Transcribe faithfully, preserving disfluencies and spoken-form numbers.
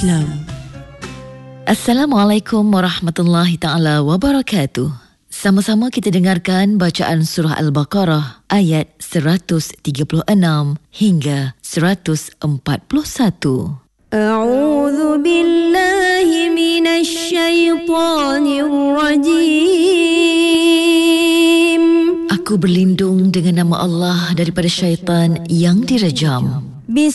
Islam. Assalamualaikum warahmatullahi ta'ala wabarakatuh. Sama-sama kita dengarkan bacaan surah Al-Baqarah ayat seratus tiga puluh enam hingga seratus empat puluh satu. A'udzu billahi minasy syaithanir rajim. Aku berlindung dengan nama Allah daripada syaitan yang dirajam.